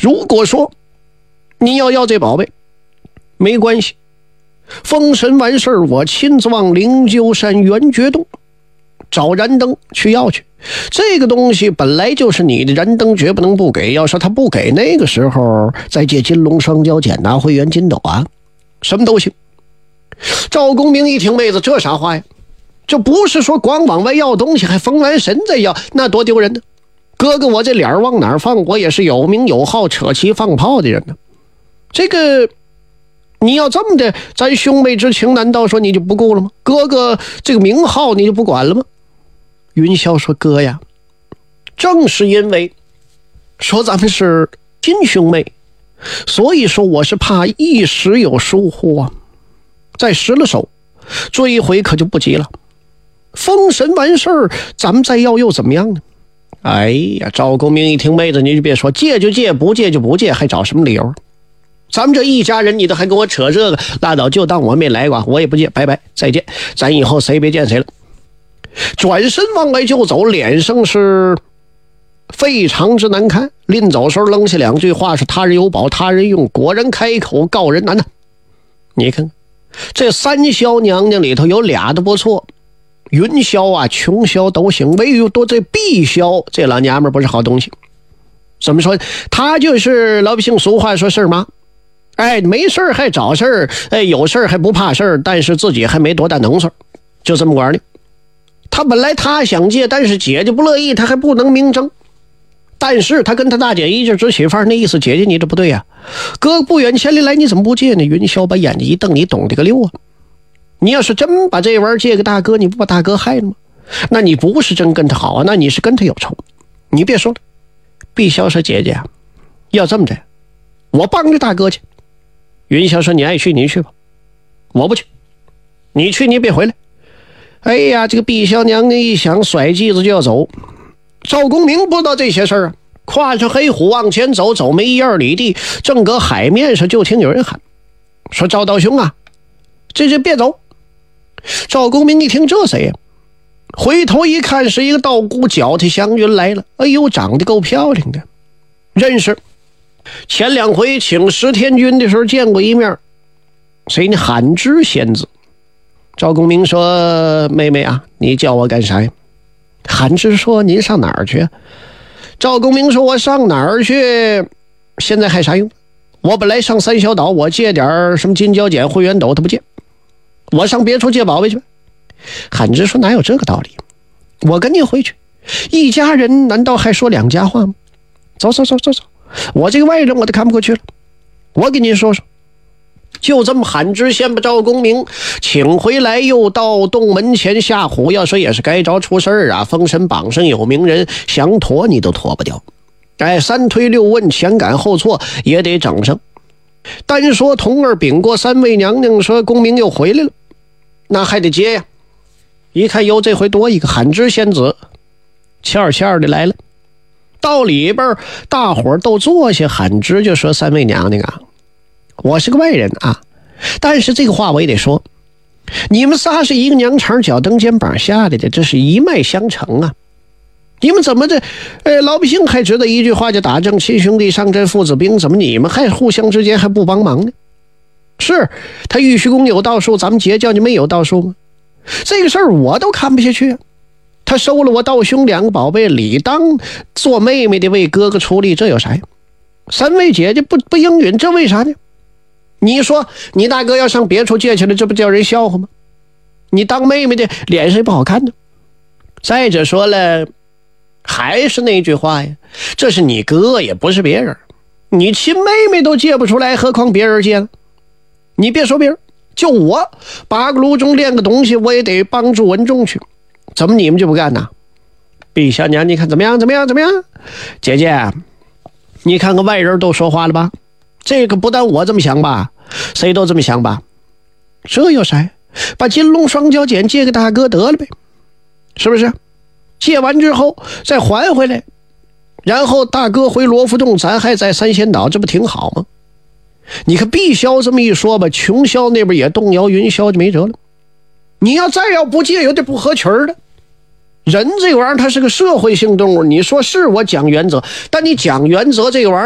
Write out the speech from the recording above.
如果说你要这宝贝，没关系，封神完事我亲自往灵鹫山圆觉洞找燃灯去要去。这个东西本来就是你的，燃灯绝不能不给。要是他不给，那个时候再借金龙双脚剪，拿回元金斗啊，什么都行。赵公明一听，妹子这啥话呀？这不是说光往外要东西还封完神再要，那多丢人呢。哥哥我这脸往哪儿放？我也是有名有号扯旗放炮的人呢。这个你要这么的，咱兄妹之情难道说你就不顾了吗？哥哥这个名号你就不管了吗？云霄说，哥呀，正是因为说咱们是亲兄妹，所以说我是怕一时有疏忽啊，再失了手，这一回可就不急了。封神完事儿，咱们再要又怎么样呢？哎呀，赵公明一听，妹子你就别说，借就借，不借就不借，还找什么理由？咱们这一家人你都还跟我扯这个，拉倒，就当我没来过，我也不借，拜拜，再见，咱以后谁别见谁了。转身往外就走，脸上是非常之难看。临走时候扔下两句话，是他人有宝他人用，果然开口告人难呐。你看这三霄娘娘里头有俩的不错，云霄啊琼霄都行，唯有多这碧霄这老娘们不是好东西。怎么说？她就是老百姓俗话说事儿妈，哎，没事还找事儿，哎，有事还不怕事儿，但是自己还没多大能事儿，就这么玩的。他本来他想借，但是姐姐不乐意，他还不能明争。但是他跟他大姐一致直起范，那意思，姐姐你这不对呀，哥不远千里来，你怎么不借呢？云霄把眼睛一瞪，你懂这个溜啊？你要是真把这玩意儿借给大哥，你不把大哥害了吗？那你不是真跟他好啊，那你是跟他有仇。你别说了，碧霄说，姐姐啊，要这么着，我帮着大哥去。云霄说，你爱去你去吧，我不去，你去你别回来。哎呀，这个碧霄娘娘一想，甩剂子就要走。赵公明不知道这些事儿啊，跨着黑虎往前走，走没1-2里地，正搁海面上，就听有人喊说，赵道兄啊，这别走。赵公明一听，这谁呀？回头一看，是一个道姑脚踏祥云来了。哎呦，长得够漂亮的，认识。前2回请十天君的时候见过一面。谁呢？罕知仙子。赵公明说，妹妹啊，你叫我干啥呀？韩芝说，您上哪儿去？赵公明说，我上哪儿去现在还啥用？我本来上三霄岛，我借点什么金蛟剪会员斗他不借，我上别处借宝贝去。韩芝说，哪有这个道理？我跟你回去，一家人难道还说两家话吗？走，我这个外人我都看不过去了，我给您说说。就这么喊知县把赵公明请回来，又到洞门前下虎，要说也是该着出事儿啊。封神榜上有名人，想脱你都脱不掉。哎，3推6问，前赶后错也得整上。单说童儿禀过3位娘娘，说公明又回来了，那还得接呀。一看哟，这回多一个罕知仙子，欠的来了。到里边大伙儿都坐下，罕知就说：“3位娘娘啊，我是个外人啊，但是这个话我也得说，你们仨是一个娘肠脚蹬肩膀下来的，这是一脉相承啊。你们怎么这老百姓还知道一句话叫打仗亲兄弟上阵父子兵，怎么你们还互相之间还不帮忙呢？是他玉虚宫有道术，咱们截教你没有道术吗？这个事儿我都看不下去。他收了我道兄2个宝贝，理当做妹妹的为哥哥出力，这有啥呀？3位姐姐不应允，这为啥呢？你说你大哥要上别处借去了，这不叫人笑话吗？你当妹妹的脸上不好看呢。再者说了，还是那句话呀，这是你哥也不是别人，你亲妹妹都借不出来，何况别人借了？你别说别人，就我8个炉中练个东西，我也得帮助文仲去，怎么你们就不干呢？碧小娘，你看怎么样？姐姐，你看看外人都说话了吧？这个不但我这么想吧，谁都这么想吧？这有啥？把金龙双脚剪借给大哥得了呗，是不是？借完之后再还回来，然后大哥回罗浮洞，咱还在三仙岛，这不挺好吗？你看碧霄这么一说吧，琼霄那边也动摇，云霄就没辙了。你要不借，有点不合群的。人这玩意儿它是个社会性动物，你说是我讲原则，但你讲原则这个玩意儿